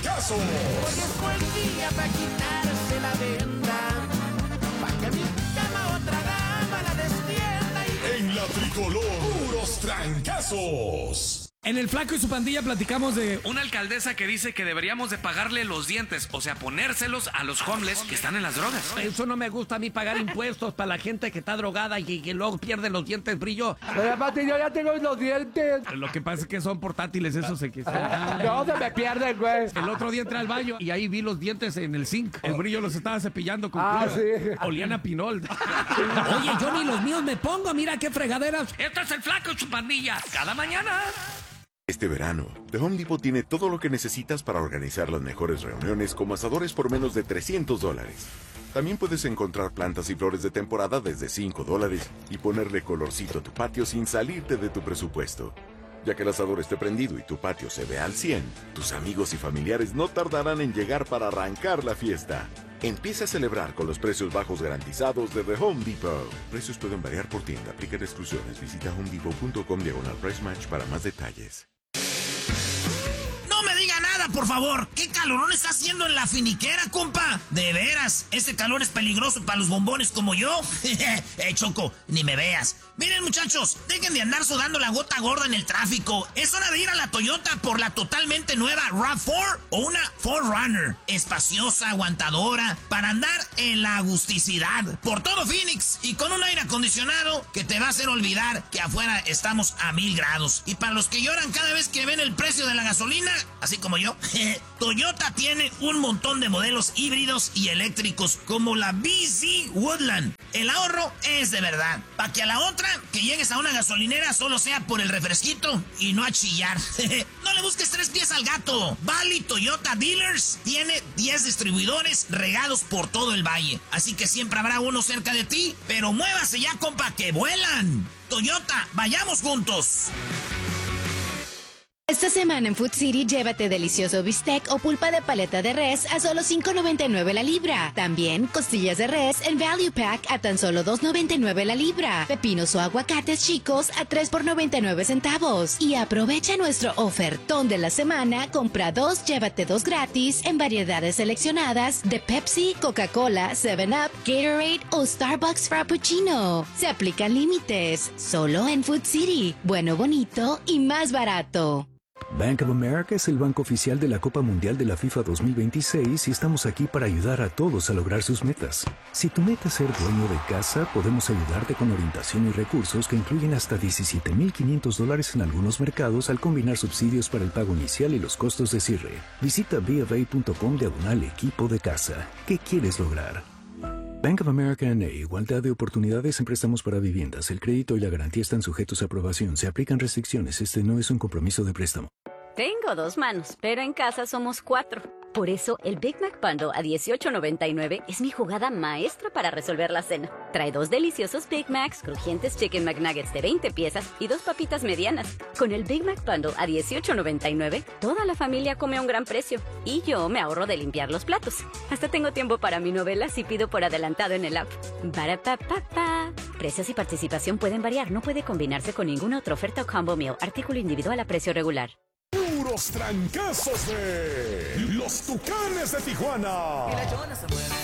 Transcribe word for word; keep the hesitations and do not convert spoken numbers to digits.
Trancazo. Hoy es buen día para quitarse la venda, para que mi cama otra dama la destienda y... En la tricolor, puros trancazos. En el Flaco y su pandilla platicamos de una alcaldesa que dice que deberíamos de pagarle los dientes, o sea, ponérselos a los homeless que están en las drogas. Eso no me gusta a mí, pagar impuestos para la gente que está drogada y que luego pierde los dientes brillo. Pero aparte yo ya tengo los dientes. Lo que pasa es que son portátiles esos. Se que se... No, se me pierden, güey. El otro día entré al baño y ahí vi los dientes en el zinc. El brillo los estaba cepillando con Ah, cloro. sí. Olían a pinol. Oye, yo ni los míos me pongo, mira qué fregaderas. Esto es el Flaco y su pandilla, cada mañana. Este verano, The Home Depot tiene todo lo que necesitas para organizar las mejores reuniones como asadores por menos de trescientos dólares. También puedes encontrar plantas y flores de temporada desde cinco dólares y ponerle colorcito a tu patio sin salirte de tu presupuesto. Ya que el asador esté prendido y tu patio se ve al cien, tus amigos y familiares no tardarán en llegar para arrancar la fiesta. Empieza a celebrar con los precios bajos garantizados de The Home Depot. Precios pueden variar por tienda, aplica restricciones. Visita homedepot punto com diagonal price match para más detalles. No me diga nada, por favor. ¿Qué calorón está haciendo en la finiquera, compa? De veras, ese calor es peligroso para los bombones como yo. Eh, Choco, ni me veas. Miren, muchachos, dejen de andar sudando la gota gorda en el tráfico. Es hora de ir a la Toyota por la totalmente nueva RAV cuatro o una cuatro Runner. Espaciosa, aguantadora, para andar en la agusticidad por todo Phoenix y con un aire acondicionado que te va a hacer olvidar que afuera estamos a mil grados. Y para los que lloran cada vez que ven el precio de la gasolina, así como yo, Toyota tiene un montón de modelos híbridos y eléctricos como la B Z Woodland. El ahorro es de verdad. Para que a la otra, que llegues a una gasolinera solo sea por el refresquito y no a chillar. No le busques tres pies al gato. Valley Toyota Dealers tiene diez distribuidores regados por todo el valle. Así que siempre habrá uno cerca de ti, pero muévase ya, compa, que vuelan. Toyota, vayamos juntos. Esta semana en Food City, llévate delicioso bistec o pulpa de paleta de res a solo cinco noventa y nueve la libra. También costillas de res en Value Pack a tan solo dos noventa y nueve la libra. Pepinos o aguacates chicos a tres por noventa y nueve centavos. Y aprovecha nuestro ofertón de la semana. Compra dos, llévate dos gratis en variedades seleccionadas de Pepsi, Coca-Cola, seven up, Gatorade o Starbucks Frappuccino. Se aplican límites. Solo en Food City. Bueno, bonito y más barato. Bank of America es el banco oficial de la Copa Mundial de la FIFA dos mil veintiséis y estamos aquí para ayudar a todos a lograr sus metas. Si tu meta es ser dueño de casa, podemos ayudarte con orientación y recursos que incluyen hasta diecisiete mil quinientos dólares en algunos mercados al combinar subsidios para el pago inicial y los costos de cierre. Visita B of A punto com diagonal equipo de casa. ¿Qué quieres lograr? Bank of America N A, igualdad de oportunidades en préstamos para viviendas. El crédito y la garantía están sujetos a aprobación. Se aplican restricciones. Este no es un compromiso de préstamo. Tengo dos manos, pero en casa somos cuatro. Por eso, el Big Mac Bundle a dieciocho noventa y nueve es mi jugada maestra para resolver la cena. Trae dos deliciosos Big Macs, crujientes Chicken McNuggets de veinte piezas y dos papitas medianas. Con el Big Mac Bundle a dieciocho noventa y nueve, toda la familia come a un gran precio. Y yo me ahorro de limpiar los platos. Hasta tengo tiempo para mi novela si pido por adelantado en el app. Barapapapa. Precios y participación pueden variar. No puede combinarse con ninguna otra oferta o combo meal. Artículo individual a precio regular. Puros trancazos de los Tucanes de Tijuana. Y la chona se mueve.